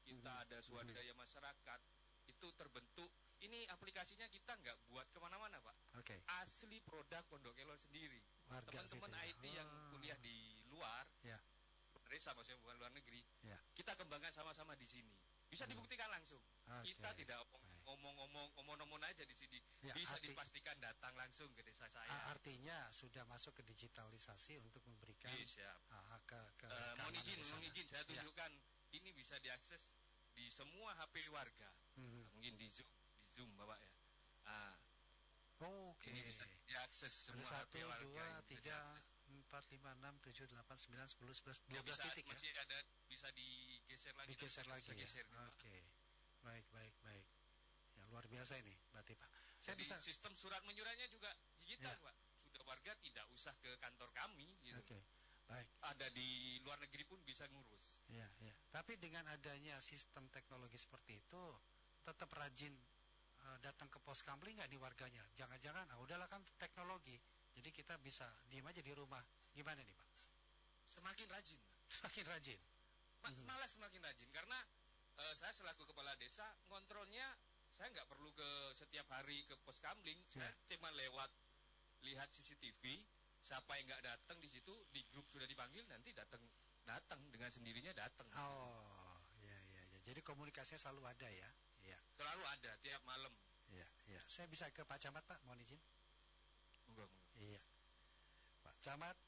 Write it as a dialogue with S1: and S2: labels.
S1: kita ada swadaya masyarakat, itu terbentuk. Ini aplikasinya kita nggak buat kemana-mana, Pak.
S2: Oke.
S1: Asli produk Pondok Kelor sendiri. Teman-teman IT yang kuliah di luar, desa maksudnya bukan luar negeri, kita kembangkan sama-sama di sini. Bisa dibuktikan langsung. Kita tidak omong-omong aja di sini. Bisa dipastikan datang langsung ke desa saya.
S2: Artinya sudah masuk ke digitalisasi untuk memberikan
S1: mohon izin saya tunjukkan. Ini bisa diakses di semua HP warga. Mungkin di Zoom Bapak ya.
S2: Oke.
S1: Ini bisa diakses semua HP warga.
S2: 1, 2, 3, 4, 5, 6, 7, 8, 9, 10, 11, 12 titik ya.
S1: Masih ada, bisa digeser lagi.
S2: Digeser lagi ya.
S1: Geser,
S2: Oke. Baik. Ya luar biasa ini, berarti Pak.
S1: Jadi sistem surat menyuratnya juga digital, Pak. Sudah warga tidak usah ke kantor kami gitu.
S2: Oke. Baik.
S1: Ada di luar negeri pun bisa ngurus.
S2: Ya. Tapi dengan adanya sistem teknologi seperti itu, tetap rajin datang ke pos kamling nggak di warganya? Jangan-jangan, udahlah kan teknologi, jadi kita bisa diem aja di rumah. Gimana nih Pak?
S1: Semakin rajin. Malah semakin rajin, karena saya selaku kepala desa ngontrolnya, saya nggak perlu ke setiap hari ke pos kamling. Saya cuma lihat CCTV, siapa yang nggak datang di situ, di grup sudah dipanggil, nanti datang dengan sendirinya datang.
S2: Oh, ya. Jadi komunikasinya selalu ada ya? Iya.
S1: Selalu ada tiap malam.
S2: Iya. Saya bisa ke Pak Camat Pak, mohon izin.
S1: Enggak.
S2: Iya. Pak Camat,